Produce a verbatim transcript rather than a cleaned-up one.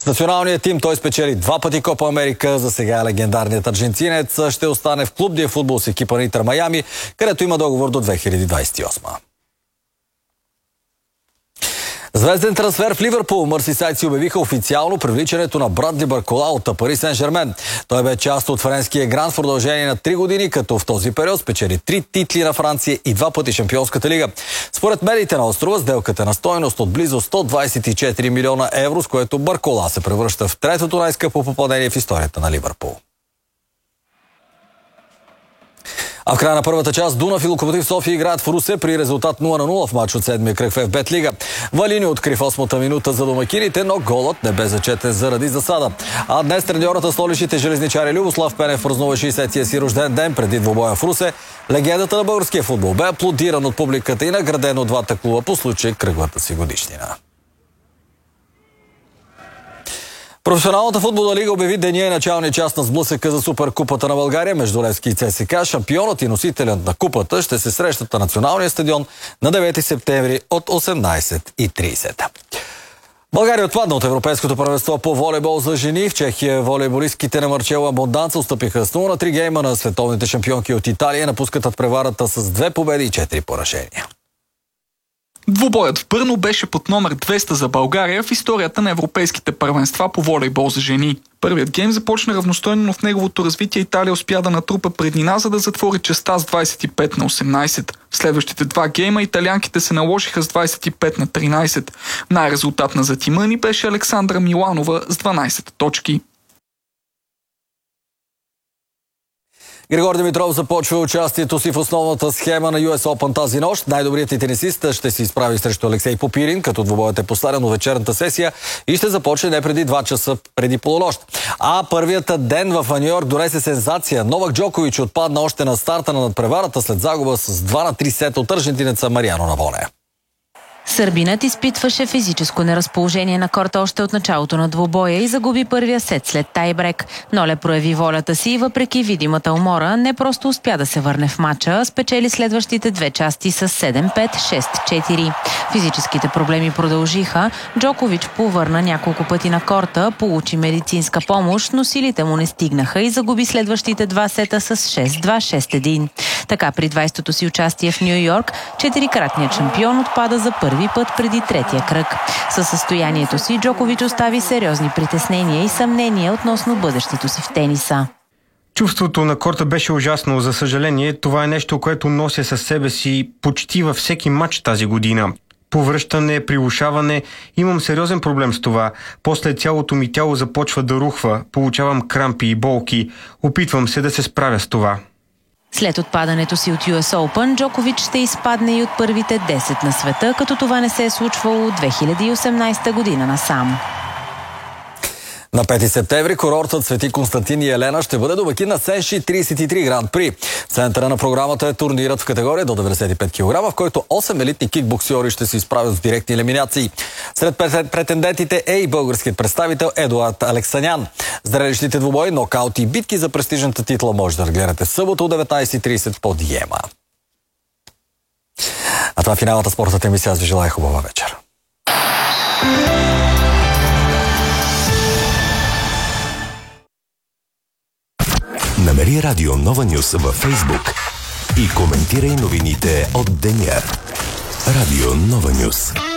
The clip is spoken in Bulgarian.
С националния тим той спечели два пъти Копа Америка. За сега легендарният аржентинец ще остане в клубния футбол с екипа на Интер Майами, където има договор до две хиляди двадесет и осма. Звезден трансфер в Ливърпул. Мърсисайдци обявиха официално привличането на Брадли Баркола от Пари Сен-Жермен. Той бе част от френския грант в продължение на три години, като в този период спечели три титли на Франция и два пъти Шампионската лига. Според медиите на острова, сделката е на стойност от близо сто двадесет и четири милиона евро, с което Баркола се превръща в третото най-скъпо попадение в историята на Ливърпул. А в края на първата част Дунав и Локомотив София играят в Русе при резултат нула на нула в матч от седмия кръг в Еф Бет Лига. Валини откри в осмата минута за домакините, но голът не бе зачетен заради засада. А днес треньорът на столичните железничари Любослав Пенев празнува шейсетия си рожден ден преди двубоя в Русе. Легендата на българския футбол бе аплодиран от публиката и награден от двата клуба по случай кръглата си годишнина. Професионалната футболна лига обяви деня и началния част на сблъсъка за Суперкупата на България между Левски и ЦСКА. Шампионът и носителят на купата ще се срещат на националния стадион на девети септември от осемнадесет и тридесет. България отпадна от Европейското първенство по волейбол за жени. В Чехия волейболистките на Марчела Абонданца отстъпиха с нула на три гейма на световните шампионки от Италия. Напускат от преварата с две победи и четири поражения. Двубоят в Брно беше под номер двеста за България в историята на европейските първенства по волейбол за жени. Първият гейм започна равностойно, но в неговото развитие Италия успя да натрупа преднина, за да затвори частта с двадесет и пет на осемнадесет. В следващите два гейма италианките се наложиха с двадесет и пет на тринадесет. Най-резултатна за тима ни беше Александра Миланова с дванадесет точки. Григор Димитров започва участието си в основната схема на Ю Ес Опън тази нощ. Най-добрият и тенисист ще се изправи срещу Алексей Попирин, като двубоят е последен от вечерната сесия и ще започне не преди два часа преди полунощ. А първият ден в Ню Йорк донесе сензация. Новак Джокович отпадна още на старта на надпреварата след загуба с два на три сета от аржентинеца Мариано Навоне. Сърбинът изпитваше физическо неразположение на корта още от началото на двубоя и загуби първия сет след тайбрек. Ноле прояви волята си и въпреки видимата умора не просто успя да се върне в матча, а спечели следващите две части с седем пет, шест четири. Физическите проблеми продължиха. Джокович повърна няколко пъти на корта, получи медицинска помощ, но силите му не стигнаха и загуби следващите два сета с шест два, шест един. Така при двадесетото си участие в Ню Йорк, четирикратният шампион отпада за първи път преди третия кръг. Със състоянието си Джокович остави сериозни притеснения и съмнения относно бъдещето си в тениса. Чувството на корта беше ужасно. За съжаление, това е нещо, което нося със себе си почти във всеки матч тази година. Повръщане, прилушаване. Имам сериозен проблем с това. После цялото ми тяло започва да рухва. Получавам крампи и болки. Опитвам се да се справя с това. След отпадането си от Ю Ес Опън, Джокович ще изпадне и от първите десет на света, като това не се е случвало от две хиляди и осемнадесета година насам. На пети септември курортът Свети Константин и Елена ще бъде домакин на Сенши тридесет и три Гран При. Центъра на програмата е турнирът в категория до деветдесет и пет килограма, в който осем елитни кикбоксиори ще се изправят в директни елиминации. Сред претендентите е и българският представител Едуард Алексанян. Зрелищните двубои, нокаути и битки за престижната титла може да разгледате в събота от деветнадесет и тридесет по Диема. А това е финалната спортната емисия. Аз ви желая хубава вечер. Намери Радио Нова Нюс във Фейсбук и коментирай новините от деня. Радио Нова Нюс.